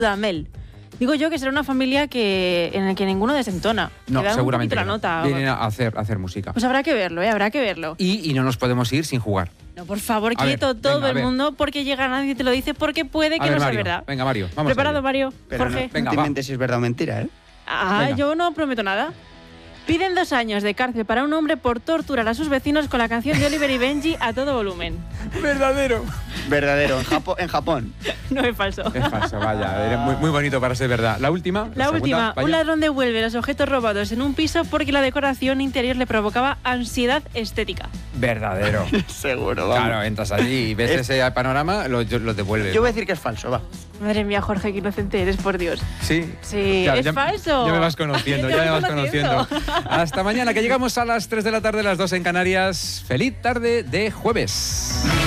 Dudamel. Digo yo que será una familia en la que ninguno desentona. No, seguramente la nota. Vienen a hacer música. Pues habrá que verlo, habrá que verlo. Y no nos podemos ir sin jugar. No, por favor, quieto todo el mundo, porque llega nadie te lo dice, porque puede que no sea verdad. Venga, Mario, vamos. ¿Preparado, Mario? Pero Jorge. No, venga, va. Si es verdad o mentira, ¿eh? Venga. Yo no prometo nada. Piden 2 años de cárcel para un hombre por torturar a sus vecinos con la canción de Oliver y Benji a todo volumen. Verdadero. Verdadero, en Japón. No, es falso. Es falso, vaya. Era muy bonito para ser verdad. La última. La última. Un ladrón devuelve los objetos robados en un piso porque la decoración interior le provocaba ansiedad estética. Verdadero. Seguro, vamos. Claro, entras allí y ves ese panorama, lo devuelves. Yo voy a decir que es falso, va. Madre mía, Jorge, qué inocente eres, por Dios. Sí. Sí, claro, es falso. Ya me vas conociendo, Hasta mañana, que llegamos a las 3 de la tarde, las 2 en Canarias. Feliz tarde de jueves.